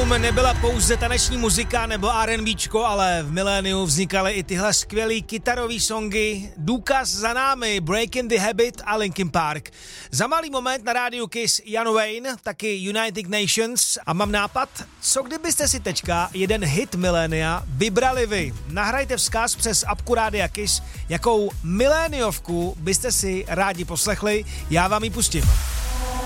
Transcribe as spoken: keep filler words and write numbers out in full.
milénium nebyla pouze taneční muzika nebo R&Bčko, ale v miléniu vznikaly i tyhle skvělý kytarový songy. Důkaz za námi, Breaking the Habit a Linkin Park. Za malý moment na rádiu Kiss Jan Wayne, taky United Nations a mám nápad, co kdybyste si teďka jeden hit milénia vybrali vy. Nahrajte vzkaz přes apku Rádia Kiss, jakou miléniovku byste si rádi poslechli, já vám ji pustím.